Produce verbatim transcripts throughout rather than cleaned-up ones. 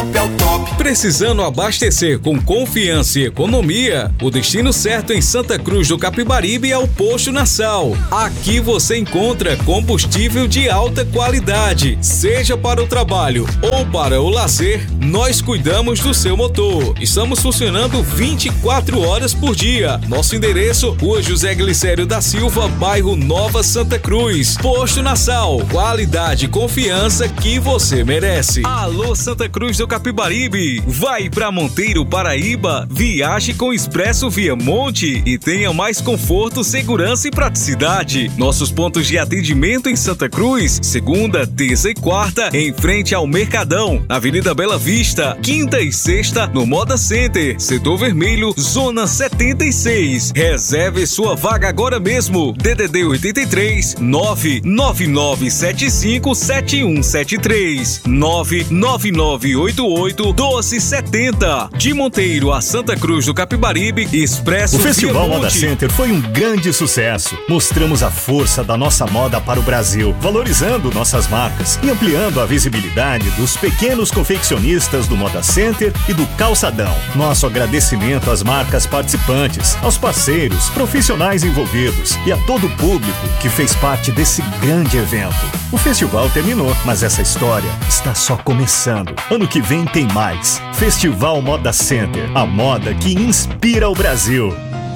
top, é o top. Precisando abastecer com confiança e economia? O destino certo em Santa Cruz do Capibaribe é o Posto Nassau. Aqui você encontra combustível de alta qualidade. Seja para o trabalho ou para o lazer, nós cuidamos do seu motor. Estamos funcionando vinte e quatro horas por dia. Nosso endereço, Rua José Glicério da Silva, bairro Nova Santa Cruz. Posto Nassau, qualidade e confiança que você merece. Alô Santa Cruz do Capibaribe, vai pra Monteiro, Paraíba, viaje com Expresso Viamonte e tenha mais conforto, segurança e praticidade. Nossos pontos de atendimento em Santa Cruz, segunda, terça e quarta, em frente ao Mercadão, Avenida Bela Vista, quinta e sexta no Moda Center, Setor Vermelho, Zona setenta e seis. Reserve sua vaga agora mesmo. D D D oitenta e três, nove nove nove sete cinco sete um sete três, nove nove nove oito oito um dois sete zero. De Monteiro a Santa Cruz do Capibaribe, Expresso O Festival Viamonte. Moda Center foi um grande sucesso. Mostramos a força da nossa moda para o Brasil, valorizando nossas marcas e ampliando a visibilidade dos pequenos confeccionistas do Moda Center e do Calçadão. Nosso agradecimento às marcas participantes, aos parceiros, profissionais envolvidos e a todo o público que fez parte desse grande evento. O festival terminou, mas essa história está só começando. Ano que vem tem mais. Festival Moda Center, a moda que inspira o Brasil.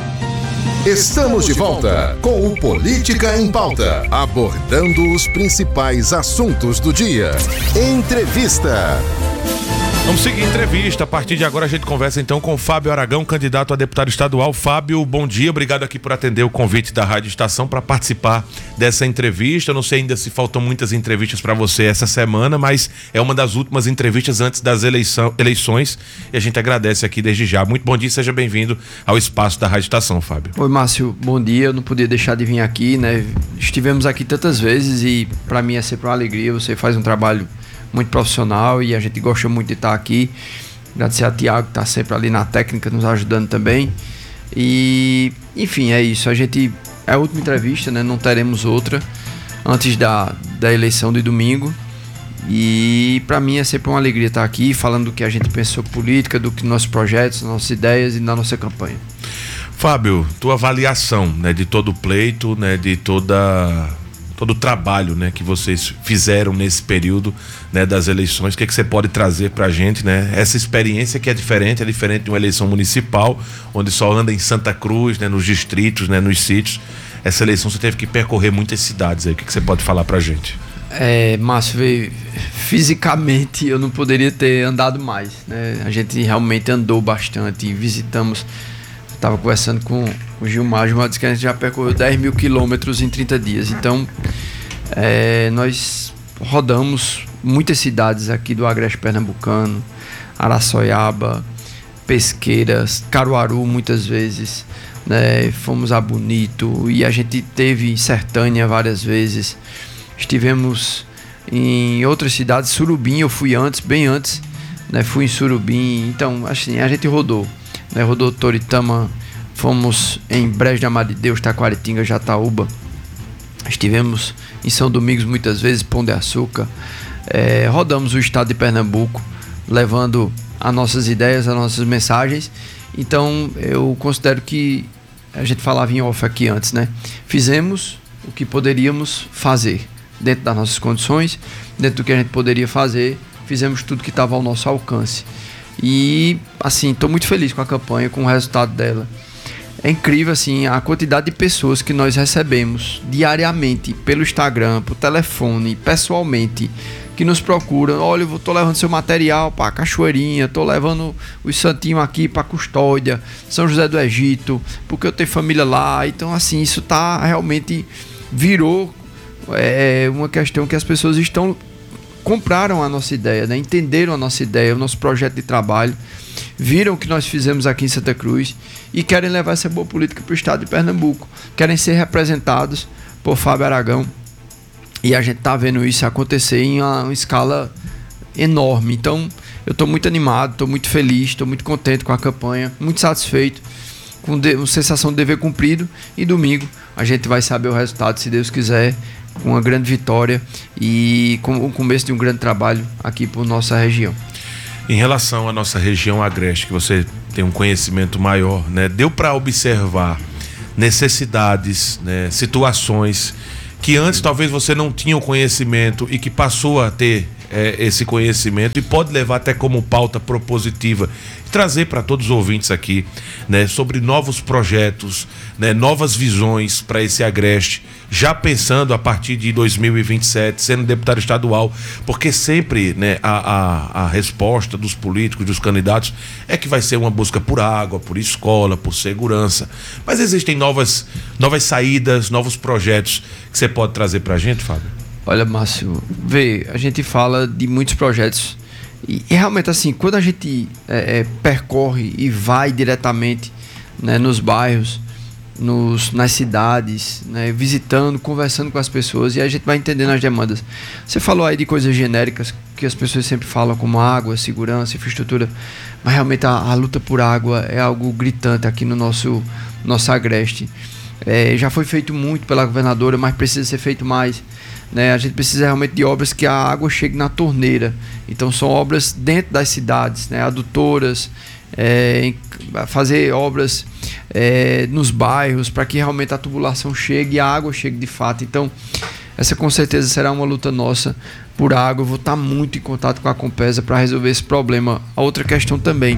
Estamos de volta com o Política em Pauta, abordando os principais assuntos do dia. Entrevista. Vamos seguir a entrevista. A partir de agora a gente conversa então com Fábio Aragão, candidato a deputado estadual. Fábio, bom dia. Obrigado aqui por atender o convite da Rádio Estação para participar dessa entrevista. Eu não sei ainda se faltam muitas entrevistas para você essa semana, mas é uma das últimas entrevistas antes das eleição, eleições e a gente agradece aqui desde já. Muito bom dia e seja bem-vindo ao espaço da Rádio Estação, Fábio. Oi, Márcio. Bom dia. Eu não podia deixar de vir aqui, né? Estivemos aqui tantas vezes e para mim é sempre uma alegria. Você faz um trabalho muito profissional e a gente gosta muito de estar aqui. Agradecer a Tiago, que está sempre ali na técnica, nos ajudando também. E, enfim, é isso. A gente, é a última entrevista, né? Não teremos outra antes da, da eleição de domingo. E para mim é sempre uma alegria estar aqui falando do que a gente pensa sobre política, do que nossos projetos, nossas ideias e da nossa campanha. Fábio, tua avaliação, né, de todo o pleito, né, de toda... todo o trabalho, né, que vocês fizeram nesse período, né, das eleições, o que, é que você pode trazer pra gente, né? Essa experiência que é diferente, é diferente de uma eleição municipal, onde só anda em Santa Cruz, né, nos distritos, né, nos sítios. Essa eleição você teve que percorrer muitas cidades aí. O que, é que você pode falar pra gente? É, Márcio, fisicamente eu não poderia ter andado mais, né? A gente realmente andou bastante, visitamos. Estava conversando com o Gilmar, o Gilmar disse que a gente já percorreu dez mil quilômetros em trinta dias. Então, é, nós rodamos muitas cidades aqui do Agreste Pernambucano, Araçoiaba, Pesqueiras, Caruaru muitas vezes, né? Fomos a Bonito e a gente teve em Sertânia várias vezes. Estivemos em outras cidades, Surubim eu fui antes, bem antes, né? Fui em Surubim, então assim, a gente rodou. Né, rodou Toritama, fomos em Brejo de Amadeus, Taquaritinga, Jataúba, estivemos em São Domingos muitas vezes, Pão de Açúcar, é, rodamos o estado de Pernambuco, levando as nossas ideias, as nossas mensagens. Então eu considero que a gente falava em off aqui antes, né? Fizemos o que poderíamos fazer, dentro das nossas condições, dentro do que a gente poderia fazer, fizemos tudo que estava ao nosso alcance. E, assim, estou muito feliz com a campanha, com o resultado dela. É incrível, assim, a quantidade de pessoas que nós recebemos diariamente pelo Instagram, por telefone, pessoalmente, que nos procuram. Olha, eu estou levando seu material para Cachoeirinha, estou levando os santinhos aqui para Custódia, São José do Egito, porque eu tenho família lá. Então, assim, isso tá realmente virou é, uma questão que as pessoas estão... compraram a nossa ideia, né? Entenderam a nossa ideia, o nosso projeto de trabalho, viram o que nós fizemos aqui em Santa Cruz e querem levar essa boa política para o estado de Pernambuco, querem ser representados por Fábio Aragão e a gente está vendo isso acontecer em uma, uma escala enorme. Então eu estou muito animado, estou muito feliz, estou muito contente com a campanha, muito satisfeito, com de, uma sensação de dever cumprido, e domingo a gente vai saber o resultado, se Deus quiser, com uma grande vitória e com o começo de um grande trabalho aqui por nossa região. Em relação à nossa região agreste, que você tem um conhecimento maior, né? Deu para observar necessidades, né? Situações que antes talvez você não tinha o conhecimento e que passou a ter é, esse conhecimento e pode levar até como pauta propositiva e trazer para todos os ouvintes aqui, né, sobre novos projetos, né, novas visões para esse agreste, já pensando a partir de dois mil e vinte e sete, sendo deputado estadual, porque sempre, né, a, a, a resposta dos políticos, dos candidatos, é que vai ser uma busca por água, por escola, por segurança, mas existem novas, novas saídas, novos projetos que você pode trazer para a gente, Fábio? Olha, Márcio, vê, a gente fala de muitos projetos e, e realmente assim, quando a gente é, é, percorre e vai diretamente, né, nos bairros, nos, nas cidades, né, visitando, conversando com as pessoas, e a gente vai entendendo as demandas. Você falou aí de coisas genéricas que as pessoas sempre falam, como água, segurança, infraestrutura, mas realmente a, a luta por água é algo gritante aqui no nosso, nosso agreste. É, já foi feito muito pela governadora, mas precisa ser feito mais, né? A gente precisa realmente de obras que a água chegue na torneira. Então são obras dentro das cidades, né? Adutoras, é, fazer obras é, nos bairros para que realmente a tubulação chegue e a água chegue de fato. Então essa com certeza será uma luta nossa por água. Eu vou estar muito em contato com a Compesa para resolver esse problema. A outra questão também,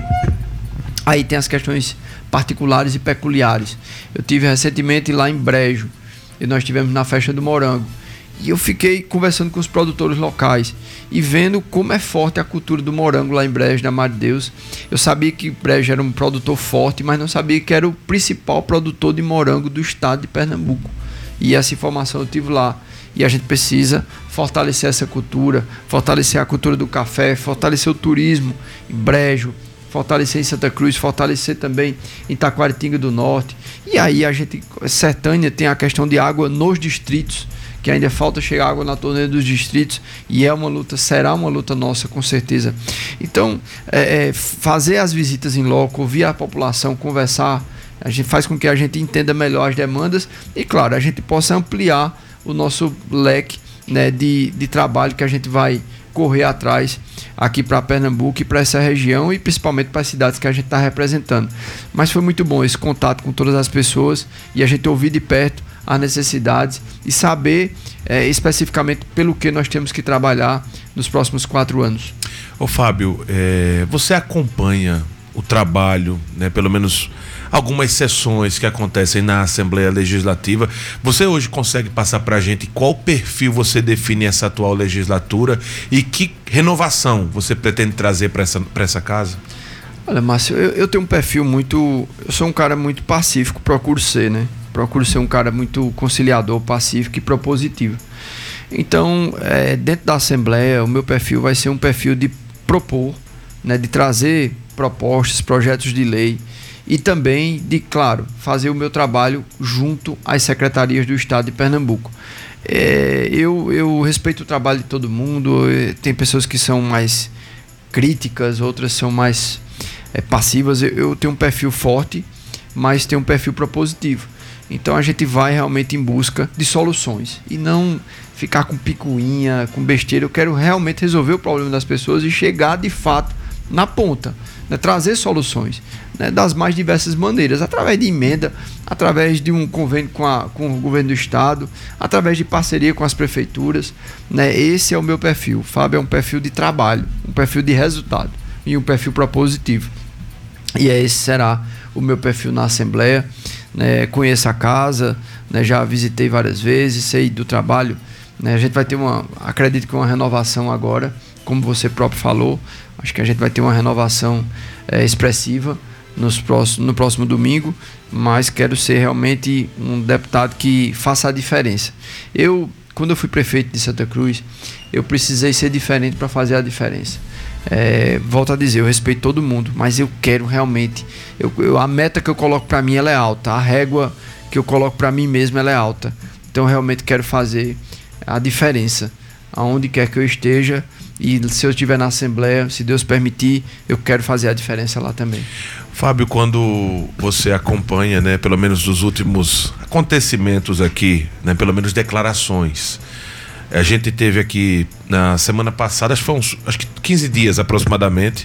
aí tem as questões particulares e peculiares. Eu tive recentemente lá em Brejo e nós tivemos na festa do morango e eu fiquei conversando com os produtores locais e vendo como é forte a cultura do morango lá em Brejo, na Mar de Deus. Eu sabia que Brejo era um produtor forte, mas não sabia que era o principal produtor de morango do estado de Pernambuco, e essa informação eu tive lá. E a gente precisa fortalecer essa cultura, fortalecer a cultura do café, fortalecer o turismo em Brejo, fortalecer em Santa Cruz, fortalecer também em Taquaritinga do Norte. E aí a gente, Sertânia, tem a questão de água nos distritos, que ainda falta chegar água na torneira dos distritos, e é uma luta, será uma luta nossa, com certeza. Então, é, é, fazer as visitas em loco, ouvir a população, conversar, a gente faz com que a gente entenda melhor as demandas e, claro, a gente possa ampliar o nosso leque, né, de, de trabalho que a gente vai correr atrás aqui para Pernambuco e para essa região, e principalmente para as cidades que a gente está representando. Mas foi muito bom esse contato com todas as pessoas e a gente ouvir de perto as necessidades e saber é, especificamente pelo que nós temos que trabalhar nos próximos quatro anos. Ô Fábio, é, você acompanha o trabalho, né, pelo menos algumas sessões que acontecem na Assembleia Legislativa. Você hoje consegue passar para a gente qual perfil você define essa atual legislatura e que renovação você pretende trazer para essa, para essa casa? Olha, Márcio, eu, eu tenho um perfil muito... Eu sou um cara muito pacífico, procuro ser, né? Procuro ser um cara muito conciliador, pacífico e propositivo. Então, é, dentro da Assembleia, o meu perfil vai ser um perfil de propor, né, de trazer propostas, projetos de lei, e também de, claro, fazer o meu trabalho junto às secretarias do Estado de Pernambuco. É, eu, eu respeito o trabalho de todo mundo, tem pessoas que são mais críticas, outras são mais é, passivas. Eu, eu tenho um perfil forte, mas tenho um perfil propositivo. Então a gente vai realmente em busca de soluções e não ficar com picuinha, com besteira. Eu quero realmente resolver o problema das pessoas e chegar de fato na ponta, né? Trazer soluções, né? Das mais diversas maneiras, através de emenda, através de um convênio com, a, com o governo do estado, através de parceria com as prefeituras, né? Esse é o meu perfil. Fábio é um perfil de trabalho, um perfil de resultado e um perfil propositivo. E esse será o meu perfil na Assembleia, né? Conheço a casa, né? Já visitei várias vezes, sei do trabalho, né? A gente vai ter uma, acredito que uma renovação agora, como você próprio falou. Acho que a gente vai ter uma renovação é, expressiva nos próximos, no próximo domingo, mas quero ser realmente um deputado que faça a diferença. Eu, quando eu fui prefeito de Santa Cruz, eu precisei ser diferente para fazer a diferença. É, volto a dizer, eu respeito todo mundo, mas eu quero realmente, eu, eu, a meta que eu coloco para mim ela é alta, a régua que eu coloco para mim mesmo ela é alta. Então eu realmente quero fazer a diferença aonde quer que eu esteja, e se eu estiver na Assembleia, se Deus permitir, eu quero fazer a diferença lá também. Fábio, quando você acompanha, né, pelo menos dos últimos acontecimentos aqui, né, pelo menos declarações, A gente teve aqui na semana passada, acho que foi uns acho que quinze dias aproximadamente,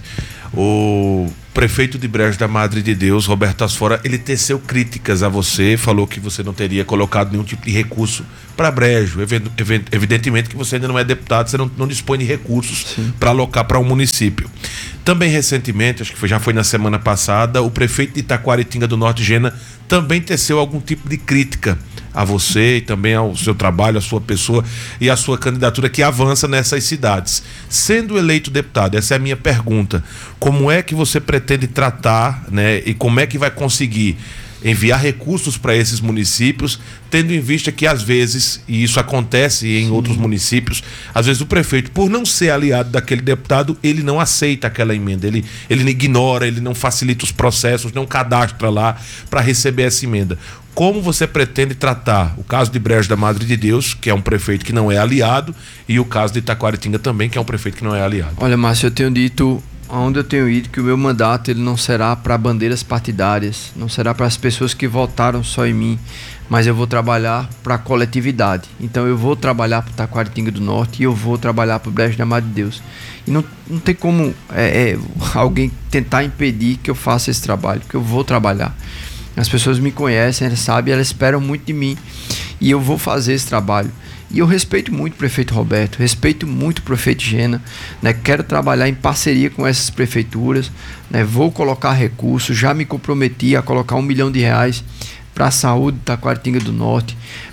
o prefeito de Brejo da Madre de Deus, Roberto Asfora, ele teceu críticas a você, falou que você não teria colocado nenhum tipo de recurso para Brejo. Evidentemente que você ainda não é deputado, você não, não dispõe de recursos para alocar para um município. Também recentemente, acho que foi, já foi na semana passada, o prefeito de Itaquaritinga do Norte, Gena, também teceu algum tipo de crítica a você e também ao seu trabalho, a sua pessoa e a sua candidatura que avança nessas cidades. Sendo eleito deputado, essa é a minha pergunta, como é que você pretende tratar, né, e como é que vai conseguir enviar recursos para esses municípios, tendo em vista que às vezes, e isso acontece em Sim. outros municípios, às vezes o prefeito, por não ser aliado daquele deputado, ele não aceita aquela emenda, ele, ele ignora, ele não facilita os processos, não cadastra lá para receber essa emenda. Como você pretende tratar o caso de Brejo da Madre de Deus, que é um prefeito que não é aliado, e o caso de Itaquaritinga também, que é um prefeito que não é aliado? Olha, Márcio, eu tenho dito, onde eu tenho ido, que o meu mandato ele não será para bandeiras partidárias, não será para as pessoas que votaram só em mim, mas eu vou trabalhar para a coletividade. Então eu vou trabalhar para Itaquaritinga do Norte e eu vou trabalhar para o Brejo da Madre de Deus. E não, não tem como é, é, alguém tentar impedir que eu faça esse trabalho, porque eu vou trabalhar. As pessoas me conhecem, elas sabem, elas esperam muito de mim e eu vou fazer esse trabalho. E eu respeito muito o prefeito Roberto, respeito muito o prefeito Gena, né? Quero trabalhar em parceria com essas prefeituras, né? Vou colocar recursos, já me comprometi a colocar um milhão de reais para a saúde de Itaquaritinga do Norte.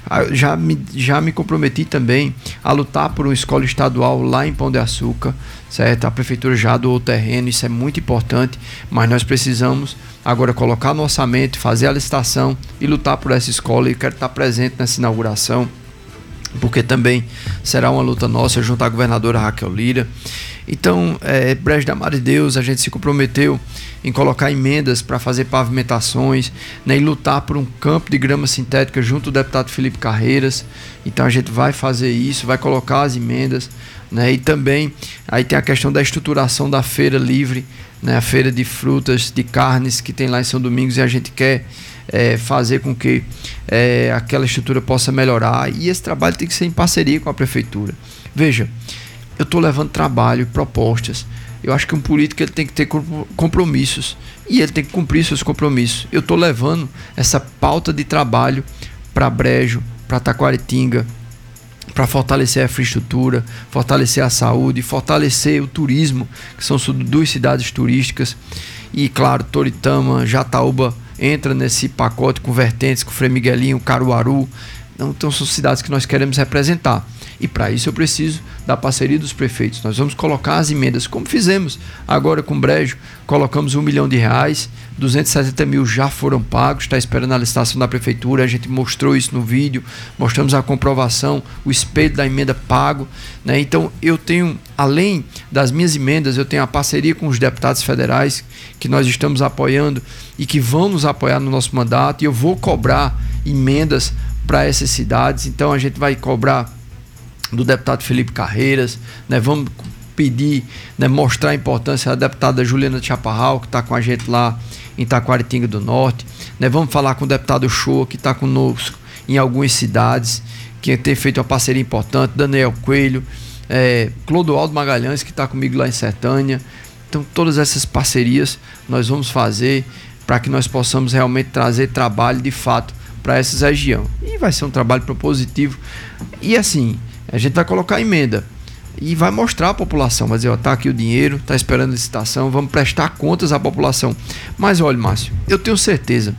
Já me, já me comprometi também a lutar por uma escola estadual lá em Pão de Açúcar, certo? A prefeitura já doou o terreno, isso é muito importante, mas nós precisamos agora colocar no orçamento, fazer a licitação e lutar por essa escola. E quero estar presente nessa inauguração, porque também será uma luta nossa junto à governadora Raquel Lira. Então, é, Brejo da Madre de Deus, a gente se comprometeu em colocar emendas para fazer pavimentações, né, e lutar por um campo de grama sintética junto ao deputado Felipe Carreiras. Então a gente vai fazer isso, vai colocar as emendas, né, e também aí tem a questão da estruturação da feira livre, né, a feira de frutas, de carnes que tem lá em São Domingos, e a gente quer é, fazer com que é, aquela estrutura possa melhorar, e esse trabalho tem que ser em parceria com a prefeitura. Veja, eu estou levando trabalho e propostas. Eu acho que um político ele tem que ter compromissos e ele tem que cumprir seus compromissos. Eu estou levando essa pauta de trabalho para Brejo, para Itaquaritinga, para fortalecer a infraestrutura, fortalecer a saúde, fortalecer o turismo, que são duas cidades turísticas. E claro, Toritama, Jataúba entra nesse pacote com vertentes, com Frei Miguelinho, Caruaru. Então são cidades que nós queremos representar. E para isso eu preciso da parceria dos prefeitos. Nós vamos colocar as emendas, como fizemos agora com Brejo. Colocamos um milhão de reais, duzentos e setenta mil já foram pagos, está esperando a licitação da prefeitura. A gente mostrou isso no vídeo, mostramos a comprovação, o espelho da emenda pago, né? Então eu tenho, além das minhas emendas, eu tenho a parceria com os deputados federais que nós estamos apoiando e que vão nos apoiar no nosso mandato, e eu vou cobrar emendas para essas cidades. Então a gente vai cobrar do deputado Felipe Carreiras, né? Vamos pedir, né, mostrar a importância da deputada Juliana Chaparral, que está com a gente lá em Itaquaritinga do Norte, né? Vamos falar com o deputado Shoa, que está conosco em algumas cidades, que tem feito uma parceria importante, Daniel Coelho, é, Clodoaldo Magalhães, que está comigo lá em Sertânia. Então todas essas parcerias nós vamos fazer para que nós possamos realmente trazer trabalho de fato para essa região, e vai ser um trabalho propositivo. E assim, a gente vai colocar emenda e vai mostrar à população, vai dizer, ó, tá aqui o dinheiro, tá esperando a licitação, vamos prestar contas à população. Mas olha, Márcio, eu tenho certeza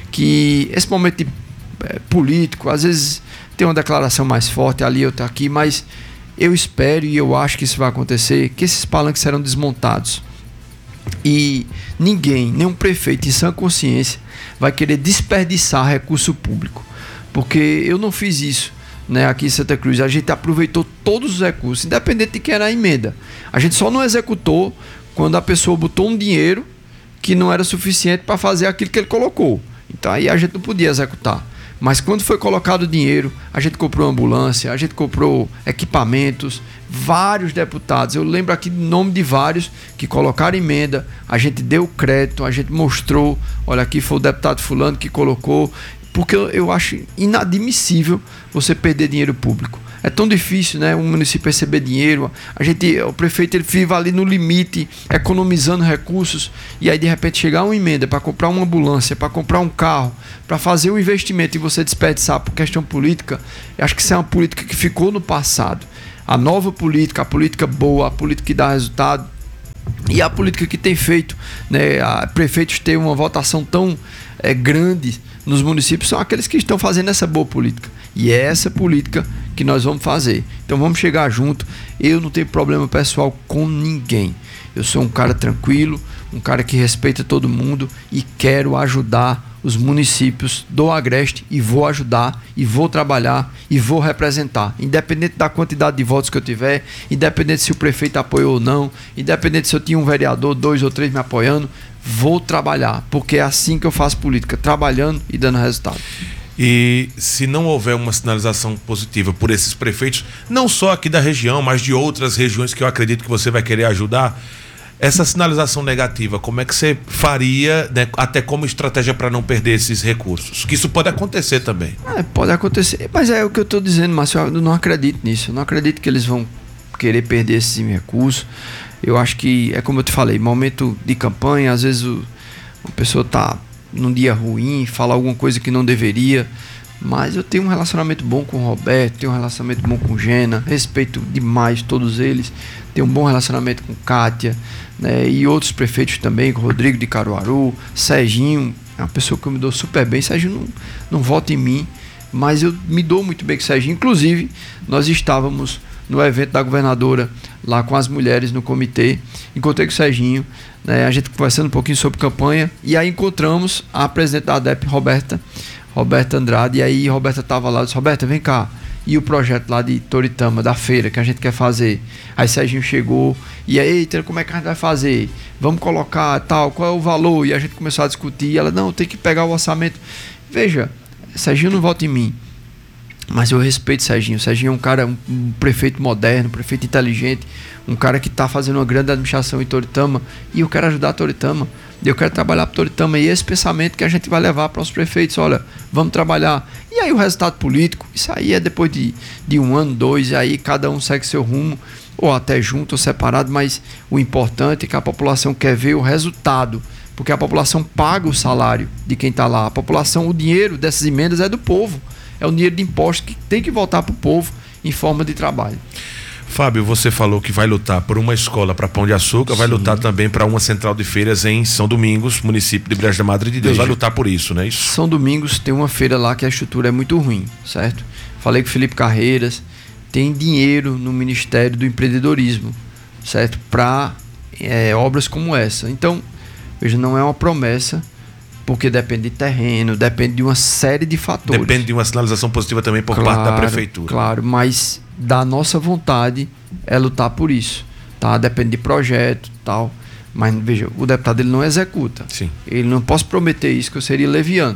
que esse momento de, é, político, às vezes tem uma declaração mais forte, ali eu tô aqui, mas eu espero e eu acho que isso vai acontecer, que esses palanques serão desmontados. E ninguém, nenhum prefeito em sã consciência vai querer desperdiçar recurso público, porque eu não fiz isso, né, aqui em Santa Cruz. A gente aproveitou todos os recursos, independente de quem era a emenda. A gente só não executou quando a pessoa botou um dinheiro que não era suficiente para fazer aquilo que ele colocou. Então aí a gente não podia executar. Mas quando foi colocado o dinheiro, a gente comprou ambulância, a gente comprou equipamentos. Vários deputados, eu lembro aqui o nome de vários que colocaram emenda, a gente deu crédito, a gente mostrou, olha, aqui foi o deputado fulano que colocou, porque eu, eu acho inadmissível você perder dinheiro público. É tão difícil, né? O município receber dinheiro. A gente, o prefeito ele vive ali no limite, economizando recursos. E aí de repente chegar uma emenda para comprar uma ambulância, para comprar um carro, para fazer um investimento e você desperdiçar por questão política. Eu acho que isso é uma política que ficou no passado. A nova política, a política boa, a política que dá resultado e a política que tem feito, né, a prefeitos ter uma votação tão é, grande nos municípios são aqueles que estão fazendo essa boa política. E é essa política que nós vamos fazer. Então vamos chegar junto. Eu não tenho problema pessoal com ninguém. Eu sou um cara tranquilo, um cara que respeita todo mundo e quero ajudar os municípios do Agreste e vou ajudar e vou trabalhar e vou representar, independente da quantidade de votos que eu tiver, independente se o prefeito apoiou ou não, independente se eu tinha um vereador, dois ou três me apoiando, vou trabalhar, porque é assim que eu faço política, trabalhando e dando resultado. E se não houver uma sinalização positiva por esses prefeitos, não só aqui da região, mas de outras regiões que eu acredito que você vai querer ajudar, essa sinalização negativa, como é que você faria, né, até como estratégia para não perder esses recursos? Que isso pode acontecer também. É, pode acontecer, mas é o que eu estou dizendo, Márcio, eu não acredito nisso. Eu não acredito que eles vão querer perder esses recursos. Eu acho que, é como eu te falei, momento de campanha, às vezes o, uma pessoa está num dia ruim, fala alguma coisa que não deveria, mas eu tenho um relacionamento bom com o Roberto, tenho um relacionamento bom com o Gena, respeito demais todos eles, tenho um bom relacionamento com Kátia, né, e outros prefeitos também, com o Rodrigo de Caruaru, Serginho, é uma pessoa que eu me dou super bem. Serginho não, não vota em mim, mas eu me dou muito bem com o Serginho. Inclusive, nós estávamos no evento da governadora, lá com as mulheres no comitê, encontrei com o Serginho, né, a gente conversando um pouquinho sobre campanha, e aí encontramos a presidente da A D E P, Roberta, Roberta Andrade, e aí Roberta estava lá, eu disse, Roberta, vem cá, e o projeto lá de Toritama, da feira, que a gente quer fazer. Aí Serginho chegou, e aí, eita, como é que a gente vai fazer? Vamos colocar tal, qual é o valor? E a gente começou a discutir, e ela, não, tem que pegar o orçamento. Veja, Serginho não vota em mim, mas eu respeito Serginho. Serginho é um cara, um, um prefeito moderno, um prefeito inteligente, um cara que está fazendo uma grande administração em Toritama, e eu quero ajudar Toritama. Eu quero trabalhar para Toritama, e esse pensamento que a gente vai levar para os prefeitos, olha, vamos trabalhar. E aí o resultado político, isso aí é depois de, de um ano, dois, e aí cada um segue seu rumo, ou até junto ou separado, mas o importante é que a população quer ver o resultado, porque a população paga o salário de quem está lá. A população, o dinheiro dessas emendas é do povo, é o dinheiro de imposto que tem que voltar para o povo em forma de trabalho. Fábio, você falou que vai lutar por uma escola para Pão de Açúcar, Sim. vai lutar também para uma central de feiras em São Domingos, município de Brejo da Madre de Deus. Veja, vai lutar por isso, não é isso? São Domingos tem uma feira lá que a estrutura é muito ruim, certo? Falei com o Felipe Carreiras, tem dinheiro no Ministério do Empreendedorismo, certo? Para é, obras como essa. Então, veja, não é uma promessa, porque depende de terreno, depende de uma série de fatores. Depende de uma sinalização positiva também por claro, parte da prefeitura. Claro, mas da nossa vontade é lutar por isso, tá? Depende de projeto, tal. Mas veja, o deputado ele não executa. Sim. Ele não posso prometer isso, que eu seria leviano.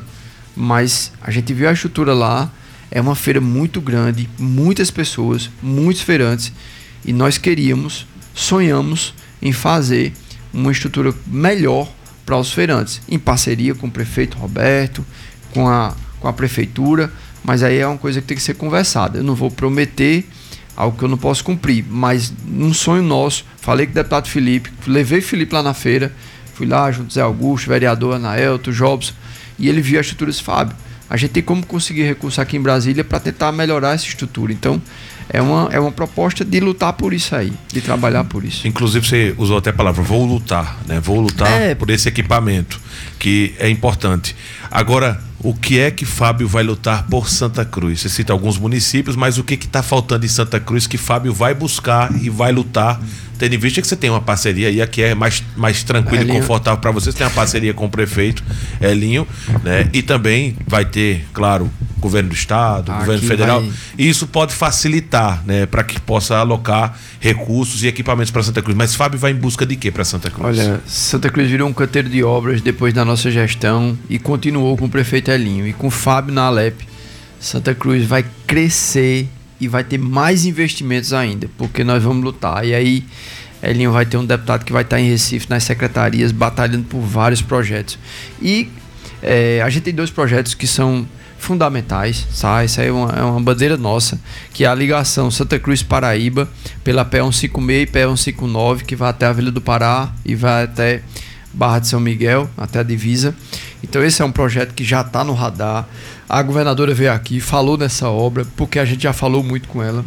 Mas a gente viu a estrutura lá, é uma feira muito grande, muitas pessoas, muitos feirantes, e nós queríamos, sonhamos em fazer uma estrutura melhor para os feirantes, em parceria com o prefeito Roberto, com a, com a prefeitura, mas aí é uma coisa que tem que ser conversada. Eu não vou prometer algo que eu não posso cumprir, mas num sonho nosso, falei com o deputado Felipe, levei Felipe lá na feira, fui lá junto Zé Augusto, vereador Anaelto, Jobson, e ele viu a estrutura e disse, Fábio, a gente tem como conseguir recurso aqui em Brasília para tentar melhorar essa estrutura. Então, é uma, é uma proposta de lutar por isso aí, de trabalhar por isso. Inclusive, você usou até a palavra, vou lutar, né? Vou lutar é... por esse equipamento, que é importante. Agora, o que é que Fábio vai lutar por Santa Cruz? Você cita alguns municípios, mas o que está faltando em Santa Cruz que Fábio vai buscar e vai lutar, tendo em vista que você tem uma parceria aí, aqui é mais, mais tranquilo Elinho. E confortável para você, você tem uma parceria com o prefeito Elinho, né? E também vai ter, claro, governo do estado, aqui governo federal, vai... e isso pode facilitar, né, para que possa alocar recursos e equipamentos para Santa Cruz. Mas Fábio vai em busca de quê para Santa Cruz? Olha, Santa Cruz virou um canteiro de obras depois da nossa gestão e continuou com o prefeito Elinho. E com o Fábio na Alep, Santa Cruz vai crescer e vai ter mais investimentos ainda, porque nós vamos lutar. E aí Elinho vai ter um deputado que vai estar em Recife, nas secretarias, batalhando por vários projetos. E é, a gente tem dois projetos que são fundamentais, tá? Essa é uma, é uma bandeira nossa, que é a ligação Santa Cruz-Paraíba pela P cento e cinquenta e seis e P cento e cinquenta e nove, que vai até a Vila do Pará e vai até Barra de São Miguel, até a divisa. Então esse é um projeto que já está no radar. A governadora veio aqui, falou nessa obra, porque a gente já falou muito com ela.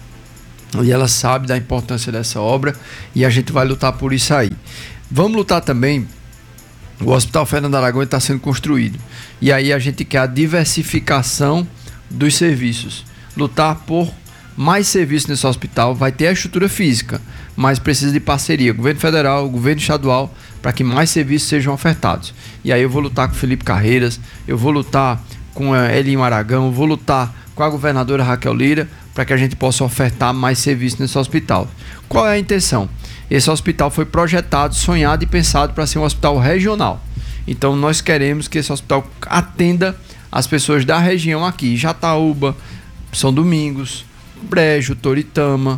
E ela sabe da importância dessa obra e a gente vai lutar por isso aí. Vamos lutar também. O Hospital Fernando Aragão está sendo construído. E aí a gente quer a diversificação dos serviços. Lutar por mais serviços nesse hospital. Vai ter a estrutura física, mas precisa de parceria. Governo federal, governo estadual, para que mais serviços sejam ofertados. E aí eu vou lutar com o Felipe Carreiras, eu vou lutar com a Elinho Aragão, eu vou lutar com a governadora Raquel Lira, para que a gente possa ofertar mais serviços nesse hospital. Qual é a intenção? Esse hospital foi projetado, sonhado e pensado para ser um hospital regional. Então nós queremos que esse hospital atenda as pessoas da região aqui, Jataúba, São Domingos, Brejo, Toritama,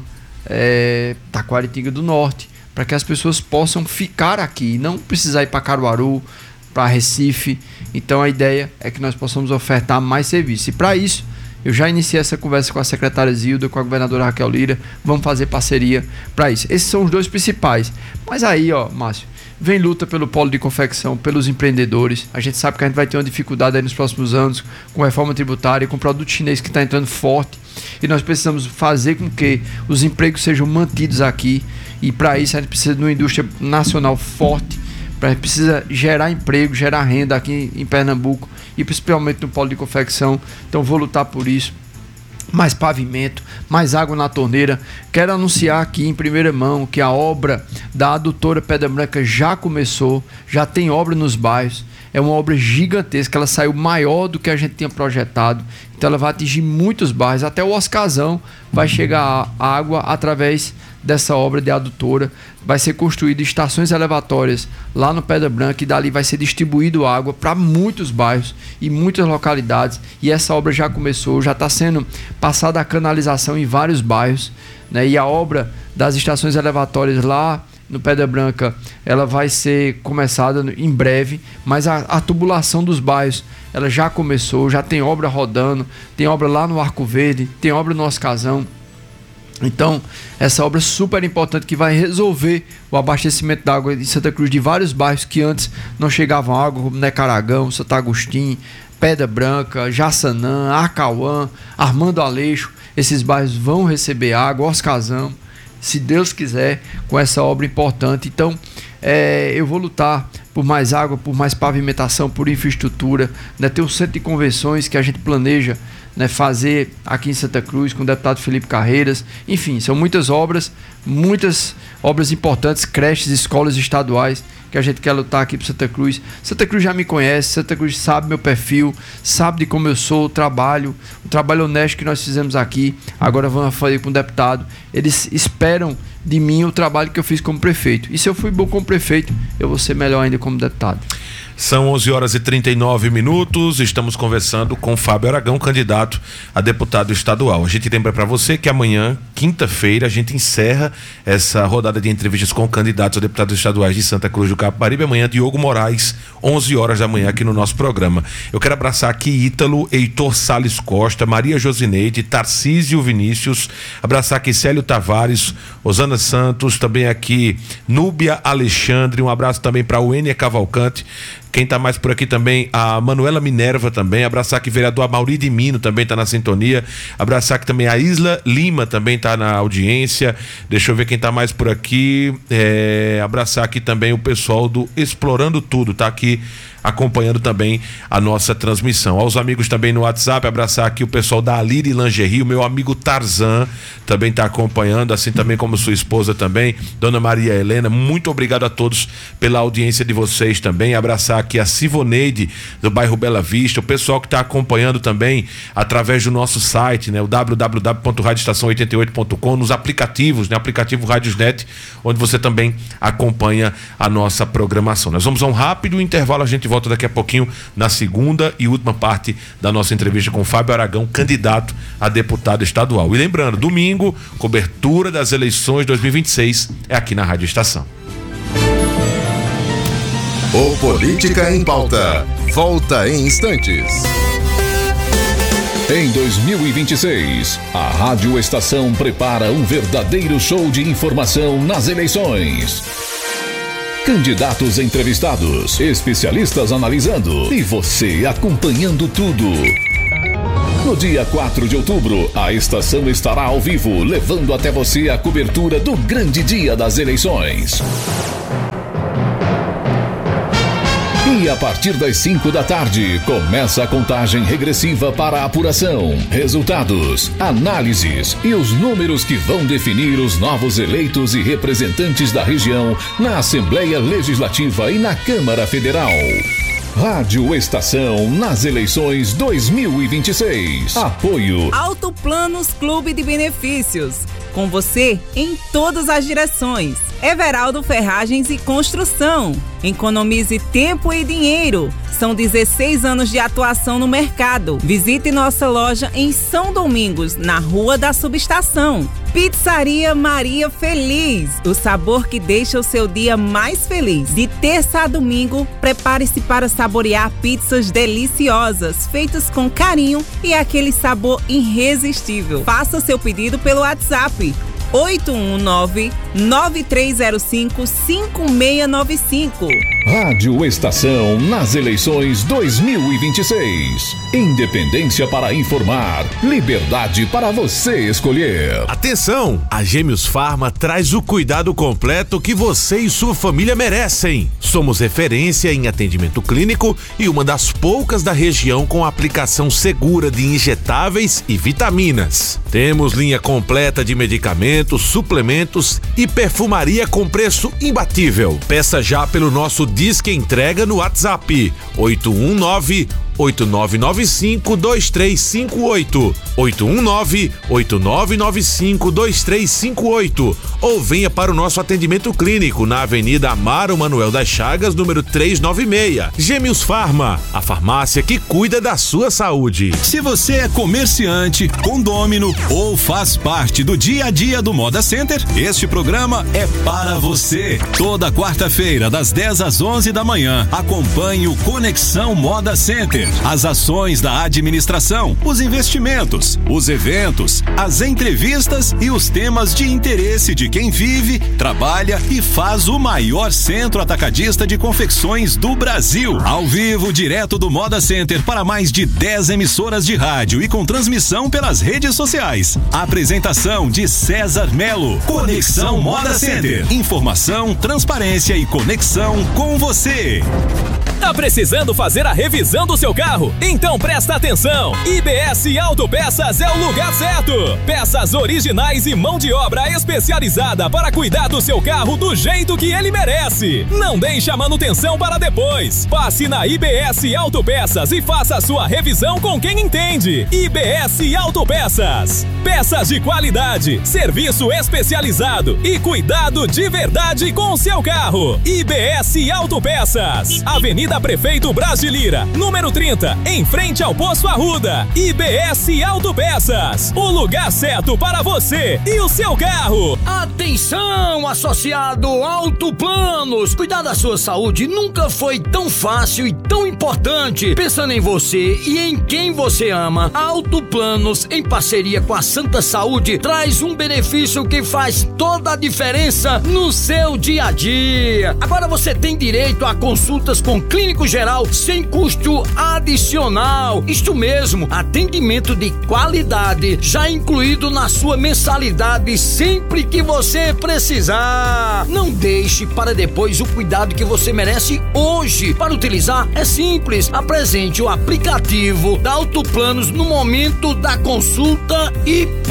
é, Taquaritinga do Norte, para que as pessoas possam ficar aqui, não precisar ir para Caruaru, para Recife. Então a ideia é que nós possamos ofertar mais serviços. E para isso, eu já iniciei essa conversa com a secretária Zilda, com a governadora Raquel Lira. Vamos fazer parceria para isso. Esses são os dois principais. Mas aí, ó, Márcio, vem luta pelo polo de confecção, pelos empreendedores. A gente sabe que a gente vai ter uma dificuldade aí nos próximos anos com reforma tributária, com produto chinês que está entrando forte. E nós precisamos fazer com que os empregos sejam mantidos aqui. E para isso a gente precisa de uma indústria nacional forte. A gente precisa gerar emprego, gerar renda aqui em Pernambuco e principalmente no polo de confecção. Então vou lutar por isso. Mais pavimento, mais água na torneira. Quero anunciar aqui em primeira mão que a obra da adutora Pedra Branca já começou, já tem obra nos bairros. É uma obra gigantesca, ela saiu maior do que a gente tinha projetado. Então ela vai atingir muitos bairros, até o Oscarzão vai chegar água através dessa obra de adutora. Vai ser construída estações elevatórias lá no Pedra Branca e dali vai ser distribuído água para muitos bairros e muitas localidades. E essa obra já começou, já está sendo passada a canalização em vários bairros, né? E a obra das estações elevatórias lá no Pedra Branca, ela vai ser começada em breve, mas a, a tubulação dos bairros, ela já começou, já tem obra rodando, tem obra lá no Arco Verde, tem obra no Oscarzão. Então, essa obra é super importante que vai resolver o abastecimento da água em Santa Cruz de vários bairros que antes não chegavam água, como Necaragão, Santo Agostinho, Pedra Branca, Jaçanã, Acauã, Armando Aleixo. Esses bairros vão receber água, Oscarzão, se Deus quiser, com essa obra importante. Então, é, eu vou lutar por mais água, por mais pavimentação, por infraestrutura, né? Tem um centro de convenções que a gente planeja, né, fazer aqui em Santa Cruz com o deputado Felipe Carreiras. Enfim, são muitas obras, muitas obras importantes, creches, escolas estaduais que a gente quer lutar aqui para Santa Cruz. Santa Cruz já me conhece, Santa Cruz sabe meu perfil, sabe de como eu sou, o trabalho, o trabalho honesto que nós fizemos aqui. Agora vamos fazer com o deputado. Eles esperam de mim o trabalho que eu fiz como prefeito. E se eu fui bom como prefeito, eu vou ser melhor ainda como deputado. São onze horas e trinta e nove minutos, estamos conversando com Fábio Aragão, candidato a deputado estadual. A gente lembra para você que amanhã, quinta-feira, a gente encerra essa rodada de entrevistas com candidatos a deputados estaduais de Santa Cruz do Capibaribe. Amanhã, Diogo Moraes, onze horas da manhã aqui no nosso programa. Eu quero abraçar aqui Ítalo, Heitor Salles Costa, Maria Josineide, Tarcísio Vinícius, abraçar aqui Célio Tavares, Osana Santos, também aqui Núbia Alexandre, um abraço também para o Enia Cavalcante. Quem está mais por aqui também, a Manuela Minerva também, abraçar aqui o vereador Amauri de Mino também está na sintonia, abraçar aqui também a Isla Lima também está na audiência, deixa eu ver quem está mais por aqui, é, abraçar aqui também o pessoal do Explorando Tudo, tá aqui acompanhando também a nossa transmissão. Aos amigos também no WhatsApp, abraçar aqui o pessoal da Alire Lingerie, o meu amigo Tarzan também está acompanhando, assim também como sua esposa também, Dona Maria Helena. Muito obrigado a todos pela audiência de vocês também. Abraçar aqui a Sivoneide do bairro Bela Vista, o pessoal que está acompanhando também através do nosso site, né, o w w w ponto rádio estação oitenta e oito ponto com, nos aplicativos, né, aplicativo Radiosnet, onde você também acompanha a nossa programação. Nós vamos a um rápido intervalo, a gente volta daqui a pouquinho na segunda e última parte da nossa entrevista com Fábio Aragão, candidato a deputado estadual. E lembrando, domingo, cobertura das eleições dois mil e vinte e seis é aqui na Rádio Estação. O Política em Pauta volta em instantes. Em dois mil e vinte e seis, a Rádio Estação prepara um verdadeiro show de informação nas eleições. Candidatos entrevistados, especialistas analisando e você acompanhando tudo. No dia quatro de outubro, a estação estará ao vivo, levando até você a cobertura do grande dia das eleições. E a partir das cinco da tarde, começa a contagem regressiva para a apuração, resultados, análises e os números que vão definir os novos eleitos e representantes da região na Assembleia Legislativa e na Câmara Federal. Rádio Estação nas eleições dois mil e vinte e seis. Apoio Auto Planos Clube de Benefícios. Com você em todas as direções. Everaldo Ferragens e Construção. Economize tempo e dinheiro. São dezesseis anos de atuação no mercado. Visite nossa loja em São Domingos, na Rua da Subestação. Pizzaria Maria Feliz. O sabor que deixa o seu dia mais feliz. De terça a domingo, prepare-se para saborear pizzas deliciosas, feitas com carinho e aquele sabor irresistível. Faça seu pedido pelo WhatsApp oito um nove, nove três zero cinco, cinco seis nove cinco. Rádio Estação nas eleições dois mil e vinte e seis. Independência para informar, liberdade para você escolher. Atenção! A Gêmeos Farma traz o cuidado completo que você e sua família merecem. Somos referência em atendimento clínico e uma das poucas da região com aplicação segura de injetáveis e vitaminas. Temos linha completa de medicamentos, suplementos e perfumaria com preço imbatível. Peça já pelo nosso Disque Entrega no WhatsApp oito um nove, oito nove nove cinco, dois três cinco oito, oito um nove, oito nove nove cinco, dois três cinco oito, ou venha para o nosso atendimento clínico na Avenida Amaro Manuel das Chagas, número trezentos e noventa e seis. Gêmeos Farma, a farmácia que cuida da sua saúde. Se você é comerciante, condômino ou faz parte do dia a dia do Moda Center, este programa é para você. Toda quarta-feira, das dez às onze da manhã, acompanhe o Conexão Moda Center. As ações da administração, os investimentos, os eventos, as entrevistas e os temas de interesse de quem vive, trabalha e faz o maior centro atacadista de confecções do Brasil. Ao vivo, direto do Moda Center para mais de dez emissoras de rádio e com transmissão pelas redes sociais. Apresentação de César Melo. Conexão Moda Center. Informação, transparência e conexão com você. Tá precisando fazer a revisão do seu carro? Então presta atenção! I B S Autopeças é o lugar certo! Peças originais e mão de obra especializada para cuidar do seu carro do jeito que ele merece! Não deixe a manutenção para depois! Passe na I B S Autopeças e faça a sua revisão com quem entende! I B S Autopeças. Peças de qualidade, serviço especializado e cuidado de verdade com o seu carro! I B S Autopeças. Avenida Prefeito Braz de Lira, número trinta, em frente ao Poço Arruda. I B S Autopeças, o lugar certo para você e o seu carro. Atenção, associado Auto Planos. Cuidar da sua saúde nunca foi tão fácil e tão importante. Pensando em você e em quem você ama, Auto Planos, em parceria com a Santa Saúde, traz um benefício que faz toda a diferença no seu dia a dia. Agora você tem direito a consultas com clínico geral sem custo adicional. Isto mesmo, atendimento de qualidade já incluído na sua mensalidade sempre que você precisar. Não deixe para depois o cuidado que você merece hoje. Para utilizar é simples, apresente o aplicativo da Auto Planos no momento da consulta e